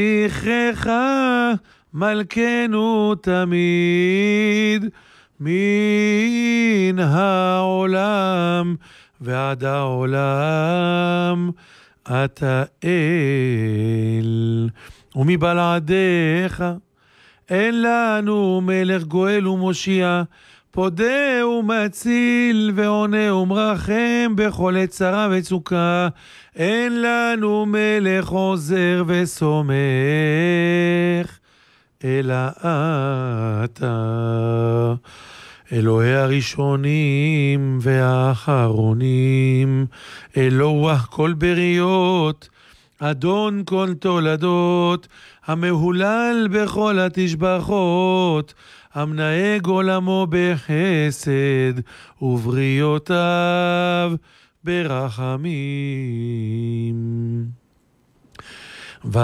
זכרך מלכנו תמיד, מן העולם ועד העולם אתה אל. ומבלעדיך אין לנו מלך גואל ומושיע, פודה ומציל ועונה ומרחם בכל עת צרה וצוקה. אין לנו מלך עוזר וסומך אלא אתה, אלוהי הראשונים והאחרונים, אלוה כל בריות, אדון כל תולדות, המהולל בכל התשבחות, המנהג עולמו בחסד ובריאותיו ברחמים.